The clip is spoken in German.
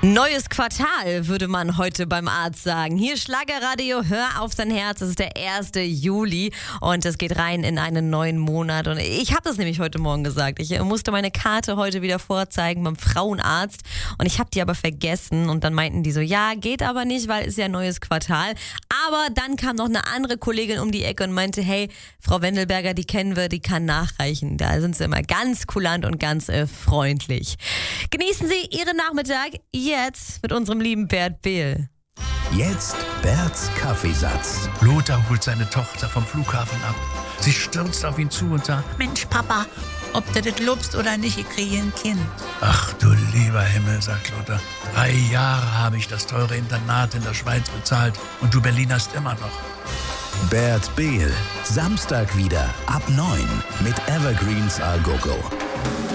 Neues Quartal, würde man heute beim Arzt sagen. Hier Schlagerradio, hör auf dein Herz. Es ist der 1. Juli und es geht rein in einen neuen Monat. Und ich habe das nämlich heute Morgen gesagt. Ich musste meine Karte heute wieder vorzeigen beim Frauenarzt und ich habe die aber vergessen. Und dann meinten die so, ja, geht aber nicht, weil es ja neues Quartal. Aber dann kam noch eine andere Kollegin um die Ecke und meinte, hey, Frau Wendelberger, die kennen wir, die kann nachreichen. Da sind sie immer ganz kulant und ganz freundlich. Genießen Sie Ihren Nachmittag jetzt mit unserem lieben Bert Behl. Jetzt Berts Kaffeesatz. Lothar holt seine Tochter vom Flughafen ab. Sie stürzt auf ihn zu und sagt: Mensch, Papa, ob du das lobst oder nicht, ich kriege ein Kind. Ach du lieber Himmel, sagt Lothar. 3 Jahre habe ich das teure Internat in der Schweiz bezahlt und du Berlinerst immer noch. Bert Behl. Samstag wieder ab 9 mit Evergreens A Go Go.